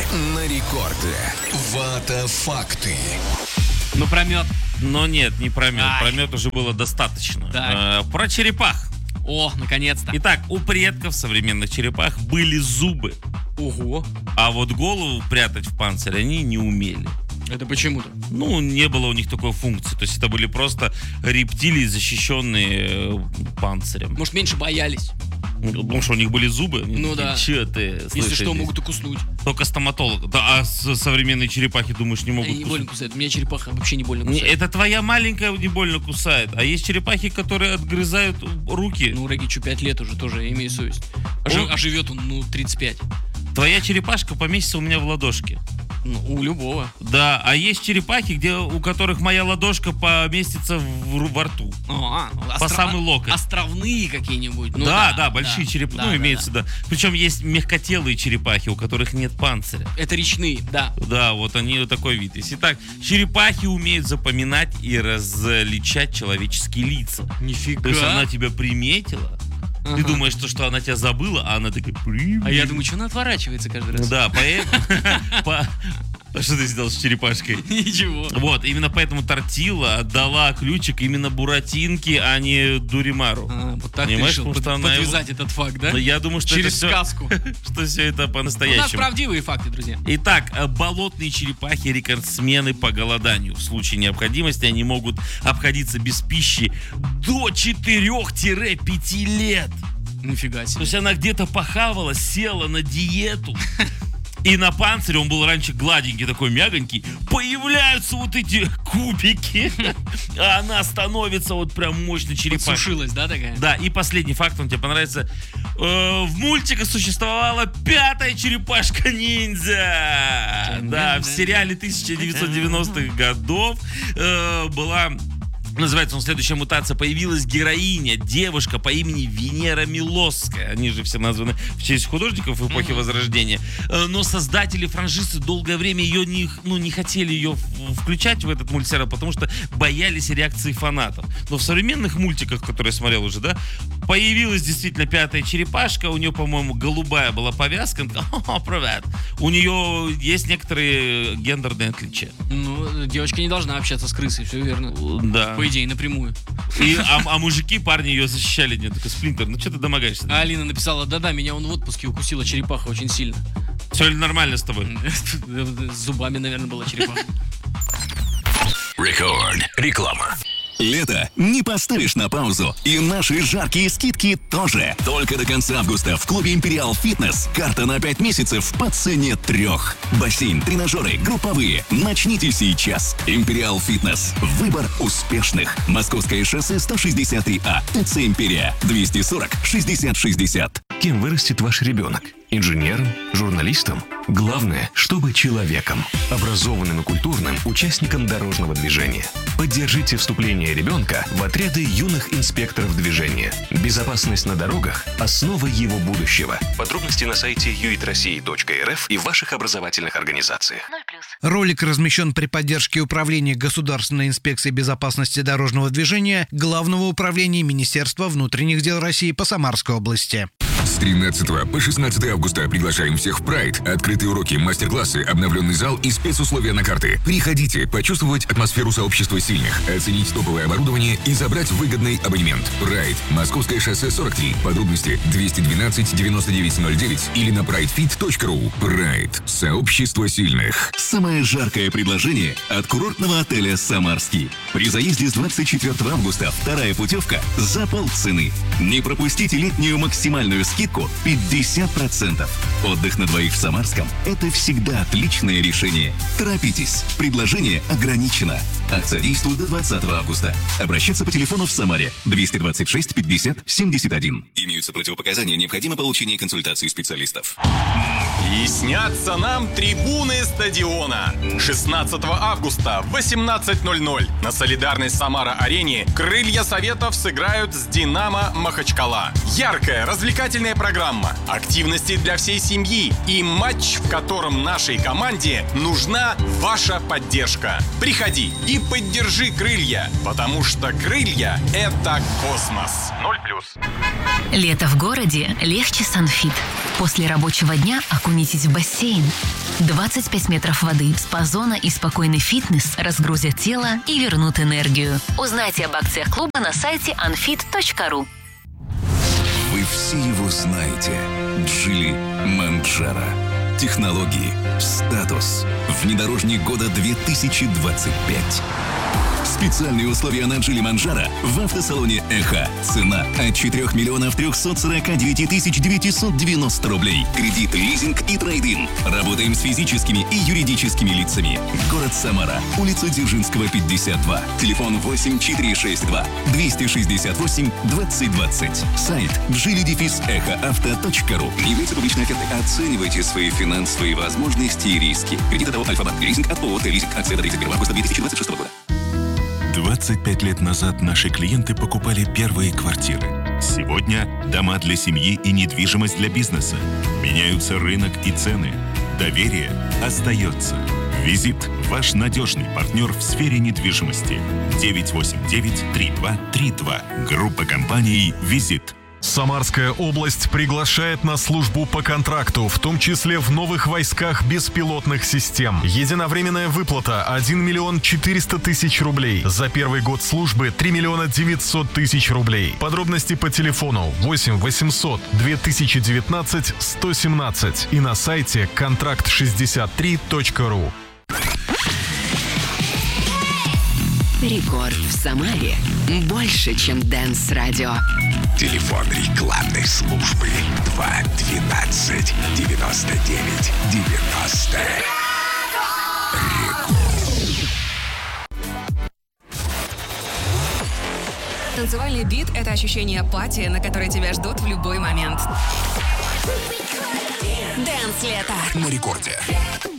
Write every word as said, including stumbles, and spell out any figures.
на рекорде. Вата факты. Ну, про мед. Но нет, не про мед. Ай. Про мед уже было достаточно. Так. Э, про черепах. О, наконец-то. Итак, у предков современных черепах были зубы, Ого. а вот голову прятать в панцирь они не умели. Это почему-то? Ну, не было у них такой функции. То есть это были просто рептилии, защищенные э, панцирем. Может, меньше боялись? Потому что у них были зубы. Они Ну такие, да. Че ты? Если слышишь, что, здесь?» могут укуснуть. Только стоматолог. Да, а с- современные черепахи, думаешь, не могут Они не кусать? больно кусают. У меня черепаха вообще не больно Не, кусает. это твоя маленькая не больно кусает. А есть черепахи, которые отгрызают руки. Ну, Регичу пять лет уже тоже, я имею совесть. А, жи- Он- а живет он, ну, тридцать пять. Твоя черепашка поместится у меня в ладошке. Ну, у любого. Да, а есть черепахи, где, у которых моя ладошка поместится в, ру- во рту. А, ну, По остро- самый локоть. Островные какие-нибудь. Ну, да, да, да, большие да, черепахи. да, Ну, да, имеется, да. Причем есть мягкотелые черепахи, у которых нет панциря. Это речные, да. Да, вот они вот такой вид есть. Итак, черепахи умеют запоминать и различать человеческие лица. Нифига. То есть она тебя приметила, ты Ага. думаешь, что, что она тебя забыла, а она такая привет. А я думаю, что она отворачивается каждый Ну раз. да, поэтому... по- А что ты сделал с черепашкой? Ничего. Вот, именно поэтому Тортила отдала ключик именно Буратинке, а не Дуримару. А, вот так ты Понимаешь, решил потому под- что она его- подвязать этот факт, да? Но я думаю, что Через это сказку. все, что все это У нас по-настоящему. правдивые факты, друзья. Итак, э, болотные черепахи рекордсмены по голоданию. В случае необходимости они могут обходиться без пищи до четырёх-пяти лет. Нифига То себе. есть она где-то похавала, села на диету. И на панцире, он был раньше гладенький, такой мягонький, появляются вот эти кубики, а она становится вот прям мощной черепахой. Подсушилась, да, такая? Да, и последний факт, он тебе понравится. Э, в мультике существовала пятая черепашка-ниндзя. Да, в сериале тысяча девятьсот девяностых годов э, была... Называется он «Следующая мутация». Появилась героиня, девушка по имени Венера Милосская. Они же все названы в честь художников в эпохе Возрождения. Э, Но создатели франшизы долгое время ее не, ну, не хотели ее в- включать в этот мультсериал, потому что боялись реакции фанатов. Но в современных мультиках, которые я смотрел уже, да, появилась действительно пятая черепашка. У нее, по-моему, голубая была повязка. Она такая, «О, привет». У нее есть некоторые гендерные отличия. Ну, девочка не должна общаться с крысой, все верно. Да. По идее, напрямую. И, а, а мужики, парни ее защищали. Не, такой, Сплинтер, ну что ты домогаешься? А Алина написала: да-да, меня он в отпуске укусила черепаха очень сильно. Все ли нормально с тобой? С зубами, наверное, была черепаха. Рекорд. Реклама. Лето не поставишь на паузу, и наши жаркие скидки тоже. Только до конца августа в клубе Imperial Fitness карта на пять месяцев по цене трех. Бассейн, тренажеры, групповые. Начните сейчас. Imperial Fitness. Выбор успешных. Московское шоссе сто шестьдесят три А. ТЦ Империя. двести сорок шестьдесят шестьдесят. Кем вырастет ваш ребенок? Инженером? Журналистом? Главное, чтобы человеком. Образованным и культурным участником дорожного движения. Поддержите вступление ребенка в отряды юных инспекторов движения. Безопасность на дорогах – основа его будущего. Подробности на сайте ю ай т россия точка эр эф и в ваших образовательных организациях. Ролик размещен при поддержке Управления Государственной инспекции безопасности дорожного движения Главного управления Министерства внутренних дел России по Самарской области. С тринадцатого по шестнадцатое августа приглашаем всех в Прайд. Открытые уроки, мастер-классы, обновленный зал и спецусловия на карты. Приходите, почувствовать атмосферу сообщества сильных, оценить топовое оборудование и забрать выгодный абонемент. Прайд. Московское шоссе сорок три. Подробности двести двенадцать девяносто девять ноль девять или на прайдфит точка ру. Прайд. Сообщество сильных. Самое жаркое предложение от курортного отеля «Самарский». При заезде с двадцать четвёртого августа вторая путевка за полцены. Не пропустите летнюю максимальную скидку пятьдесят процентов. Отдых на двоих в Самарском – это всегда отличное решение. Торопитесь. Предложение ограничено. Акция действует до двадцатого августа. Обращаться по телефону в Самаре двести двадцать шесть пятьдесят семьдесят один. Имеются противопоказания, необходимо получение консультации специалистов. И снятся нам трибуны стадиона. шестнадцатого августа в восемнадцать ноль ноль на Солидарной Самара-арене крылья Советов сыграют с Динамо Махачкала. Яркая, развлекательная программа, активности для всей семьи и матч, в котором нашей команде нужна ваша поддержка. Приходи и поддержи крылья, потому что крылья — это космос. Ноль плюс. Лето в городе легче Санфит. После рабочего дня окунитесь в бассейн. двадцать пять метров воды, спа-зона и спокойный фитнес разгрузят тело и вернут энергию. Узнайте об акциях клуба на сайте анфит точка ру. Вы все его знаете. Джили Манджаро. Технологии, статус. Внедорожник года две тысячи двадцать пять. Специальные условия на Джили Манджаро в автосалоне «Эхо». Цена от четырех миллионов трехсот сорока девяти тысяч девятисот девяносто рублей. Кредит, лизинг и трейд-ин. Работаем с физическими и юридическими лицами. Город Самара. Улица Дзержинского, пятьдесят два. Телефон восемь четыре шесть два двести шестьдесят восемь двадцать двадцать. Сайт джили эхо авто точка ру. Не является публичной офертой. Оценивайте свои финансовые возможности и риски. Кредит от Альфа-банк. Лизинг от ООО «Т-лизинг». Акция до тридцать первого августа две тысячи двадцать шестого года. двадцать пять лет назад наши клиенты покупали первые квартиры. Сегодня дома для семьи и недвижимость для бизнеса. Меняются рынок и цены. Доверие остается. «Визит» – ваш надежный партнер в сфере недвижимости. девять восемь девять три два три два. Группа компаний «Визит». Самарская область приглашает на службу по контракту, в том числе в новых войсках беспилотных систем. Единовременная выплата один миллион четыреста тысяч рублей. За первый год службы три миллиона девятьсот тысяч рублей. Подробности по телефону восемь восемьсот две тысячи девятнадцать сто семнадцать и на сайте контракт шестьдесят три точка ру. Рекорд в Самаре больше, чем Дэнс-радио. Телефон рекламной службы два двенадцать девяносто девять девяносто. Танцевальный бит — это ощущение пати, на которое тебя ждут в любой момент. Дэнс-лето На рекорде.